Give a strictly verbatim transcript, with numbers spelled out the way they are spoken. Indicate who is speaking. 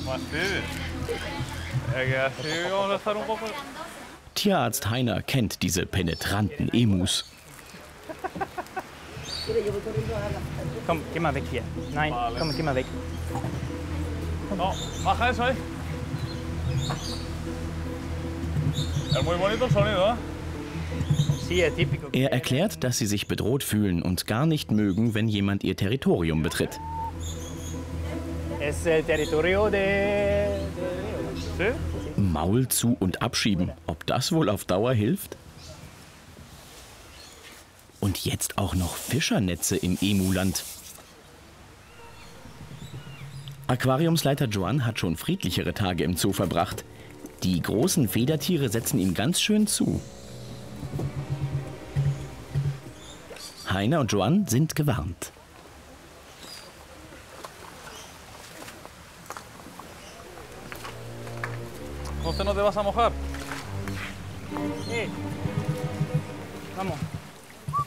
Speaker 1: Tierarzt Heiner kennt diese penetranten Emus.
Speaker 2: Komm, geh mal weg hier. Nein, komm, geh mal weg.
Speaker 3: No, baja eso ahí. Es muy bonito el sonido, ¿eh?
Speaker 1: Er erklärt, dass sie sich bedroht fühlen und gar nicht mögen, wenn jemand ihr Territorium betritt. Maul zu und abschieben. Ob das wohl auf Dauer hilft? Und jetzt auch noch Fischernetze im Emuland. Aquariumsleiter Joan hat schon friedlichere Tage im Zoo verbracht. Die großen Federtiere setzen ihm ganz schön zu. Heiner und Joan sind gewarnt.
Speaker 3: ¿Usted no te vas a mojar?
Speaker 2: Hey, vamos.